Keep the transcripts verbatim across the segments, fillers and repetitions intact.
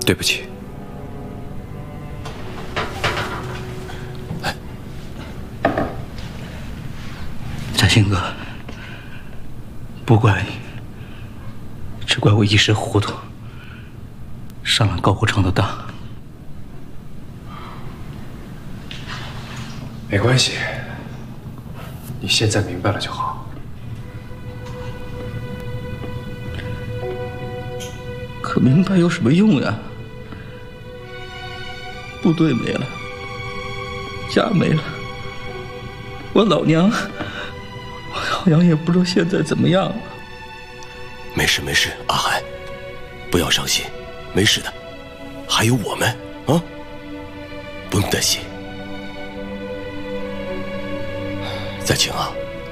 对不起。 哎， 展兴哥，不怪你，只怪我一时糊涂，上了高国昌的当。 没关系，你现在明白了就好。 可明白有什么用呀？部队没了，家没了，我老娘，我好像也不知道现在怎么样了。 没事没事，阿海，不要伤心，没事的，还有我们啊，不用担心。再请啊，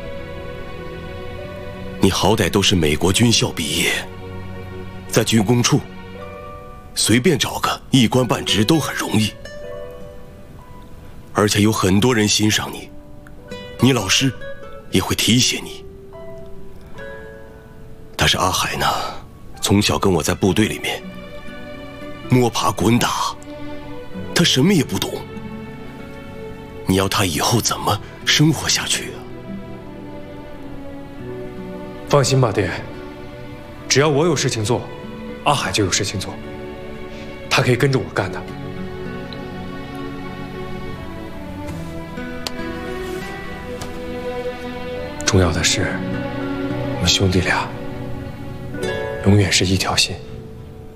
你好歹都是美国军校毕业，在军工处随便找个一官半职都很容易，而且有很多人欣赏你，你老师也会提携你。但是阿海呢，从小跟我在部队里面摸爬滚打，他什么也不懂，你要他以后怎么生活下去啊？ 放心吧，爹，只要我有事情做，阿海就有事情做，他可以跟着我干的。重要的是，我们兄弟俩永远是一条心。